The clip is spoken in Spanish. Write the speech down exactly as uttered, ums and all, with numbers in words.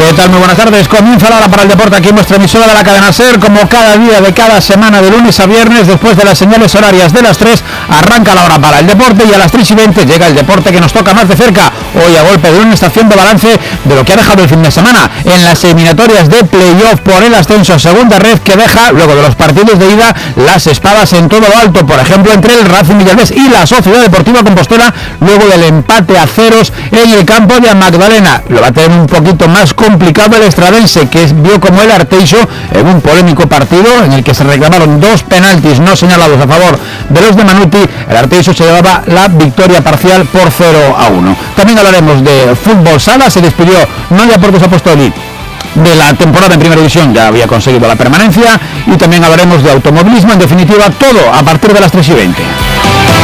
¿Qué tal? Muy buenas tardes. Comienza la hora para el deporte aquí en nuestra emisora de la cadena SER, como cada día de cada semana, de lunes a viernes, después de las señales horarias de las tres, arranca la hora para el deporte y a las tres y veinte llega el deporte que nos toca más de cerca. Hoy a golpe de una estación de balance de lo que ha dejado el fin de semana en las eliminatorias de playoff por el ascenso a segunda red, que deja, luego de los partidos de ida, las espadas en todo lo alto, por ejemplo, entre el Racing Villalbés y la Sociedad Deportiva Compostela, luego del empate a ceros en el campo de Magdalena. Lo va a tener un poquito más complicado el estradense, que vio como el Arteixo, en un polémico partido en el que se reclamaron dos penaltis no señalados a favor de los de Manuti, el Arteixo se llevaba la victoria parcial por cero a uno. También hablaremos de fútbol sala. Se despidió Noia Portos Apostoli de la temporada en primera división, ya había conseguido la permanencia, y también hablaremos de automovilismo. En definitiva, todo a partir de las tres y veinte.